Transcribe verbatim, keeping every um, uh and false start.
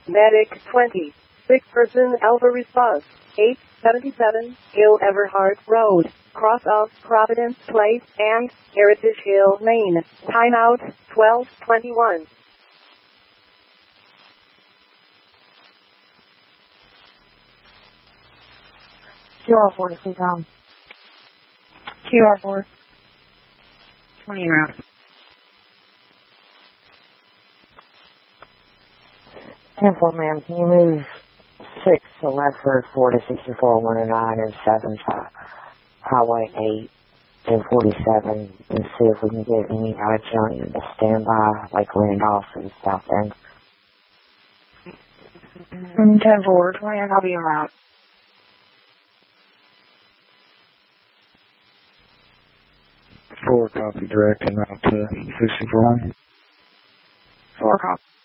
Medic twenty. Sick person Alpha response. eight seventy-seven, Hill Everhart Road, cross of Providence Place and Heritage Hill, Maine. Timeout, twelve twenty-one. Q R four to C COM. Q R four. twenty rounds. ten four, ma'am. Can you move six to left for four to sixty-four, one to nine, and seven to Highway eight and forty-seven, and see if we can get any adjunct to stand by, like Randolph and South End? ten four, twenty, I'll be en route. Four copy, direct and out to sixty-four. Four copy.